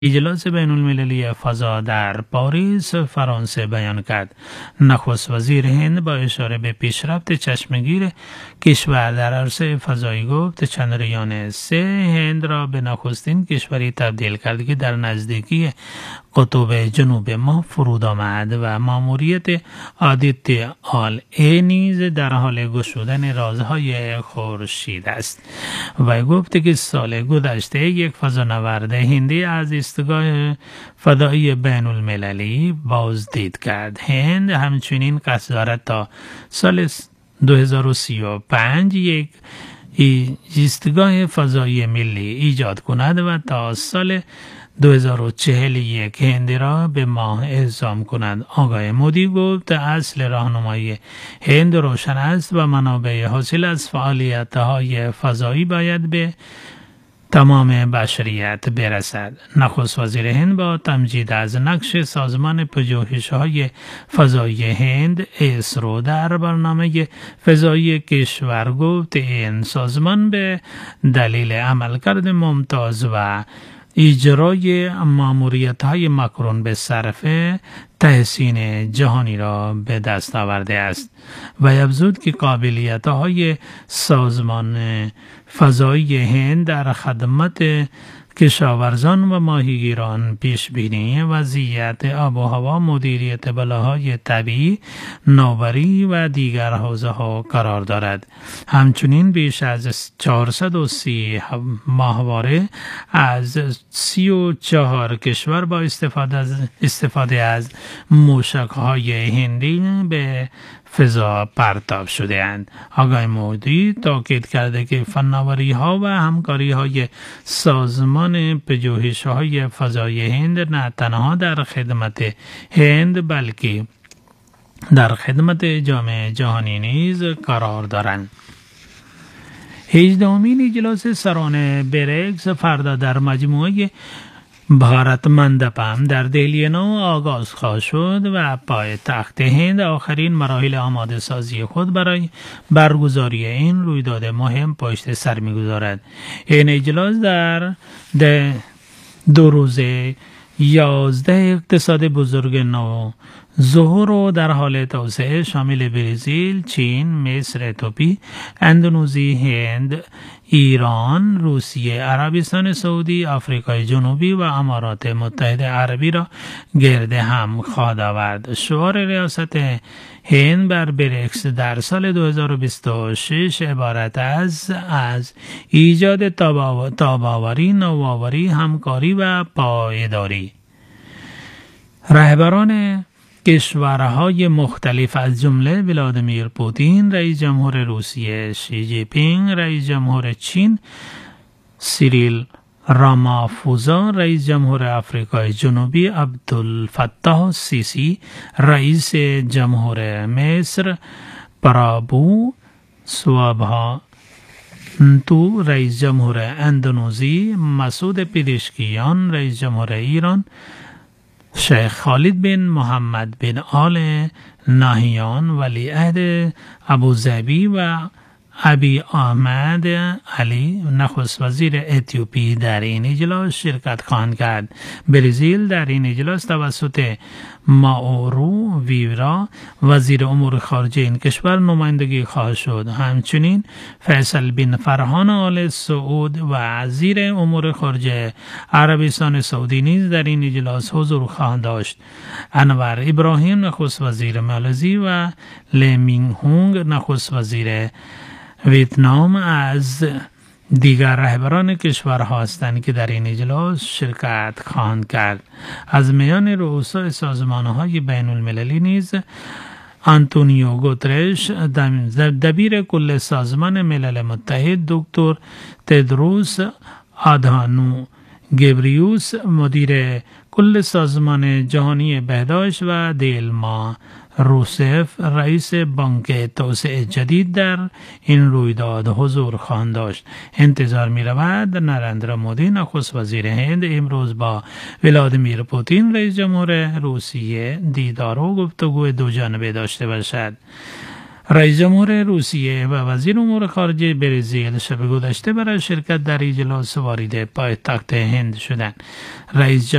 اجلاس بین المللی فضا در پاریس فرانسه بیان کرد. نخست وزیر هند با اشاره به پیشرفت چشمگیر کشور در عرصه فضایی گفت چندریان 3 هند را به نخستین کشوری تبدیل کرد که در نزدیکی قطب جنوب ماه فرود آمد و ماموریت آدیتیا آل ای نیز در حال گشودن رازهای خورشید است. و گفت که سال گذشته یک فضانورد هندی از ایستگاه فضایی بین المللی بازدید کرد. هند همچنین قصد دارد تا سال 2035 یک ایستگاه فضایی ملی ایجاد کند و تا سال 2041 هند را به ماه اعزام کند. آقای مودی گفت اصل راهنمایی هند روشن است و منابع حاصل از فعالیت‌های فضایی باید به تمام بشریت برسد. نخست وزیر هند با تمجید از نقش سازمان پژوهش‌های فضایی هند اسرو در برنامه فضایی کشور گفت این سازمان به دلیل عملکرد ممتاز و اجرای ماموریت‌های مقرون به صرف تحسین جهانی را به دست آورده است و افزود که قابلیت‌های سازمان فضایی هند در خدمت کشاورزان و ماهیگیران، پیشبینی وضعیت آب و هوا، مدیریت بلاهای طبیعی، نوآوری و دیگر حوزه‌ها قرار دارد. همچنین بیش از 430 ماهواره از 34 کشور با استفاده از موشک‌های هندی به فضا پرتاب شده اند. آقای مودی تاکید کرده که فناوری‌ها و همکاری‌های سازمان پژوهش‌های فضایی هند نه تنها در خدمت هند بلکه در خدمت جامعه جهانی نیز قرار دارند. 18مین اجلاس سران بریکس فردا در مجموعه بھارت مندپم در دهلی نو آغاز خواهد شد و پایتخت هند آخرین مراحل آماده سازی خود برای برگزاری این رویداد مهم پشت سر می‌گذارد. این اجلاس در 2 روزه 11 اقتصاد بزرگ نو ظهور و در حال توسعه شامل برزیل، چین، مصر، اتیوپی، اندونزی، هند، ایران، روسیه، عربستان سعودی، آفریقای جنوبی و امارات متحده عربی را گرد هم خواهد آورد. شعار ریاست هند بر بریکس در سال 2026 عبارت است از ایجاد تاب‌آوری، نوآوری، همکاری و پایداری. رهبران کشورهای مختلف از جمله ولادیمیر پوتین رئیس جمهور روسیه، شی جی پینگ رئیس جمهور چین، سیریل رامافوزا رئیس جمهور آفریقای جنوبی، عبدالفتاح سیسی رئیس جمهور مصر، پرابو سوابها تو رئیس جمهور اندونزی، مسعود پزشکیان رئیس جمهور ایران، شیخ خالد بن محمد بن آل نهیان ولیعهد ابوظبی و ابی احمد علی نخست وزیر اتیوپی در این اجلاس شرکت خواهند کرد. برزیل در این اجلاس توسط ماورو ویورا وزیر امور خارجه این کشور نمایندگی خواهد شد. همچنین فیصل بن فرحان آل سعود وزیر امور خارجه عربستان سعودی نیز در این اجلاس حضور خواهند داشت. انور ابراهیم نخست وزیر مالزی و لی مینگ هونگ نخست وزیر ویتنام از دیگر رهبران کشورها هستند که در این اجلاس شرکت خواهند کرد. از میان رؤسای سازمان‌های بین المللی نیز آنتونیو گوترش دبیر کل سازمان ملل متحد، دکتر تدروس آدهانو گبریوس مدیر کل سازمان جهانی بهداشت و دیلما روسف رئیس بانک توسعه جدید در این رویداد حضور خواهند داشت. انتظار می رود نریندرا مودی نخست وزیر هند امروز با ولادیمیر پوتین رئیس جمهور روسیه دیدار و گفتگو 2 جانبه داشته باشد. رئیس جمهور روسیه و وزیر امور خارجه برزیل شب گذشته برای شرکت در اجلاس واریده پایتخت هند شدند. رئیس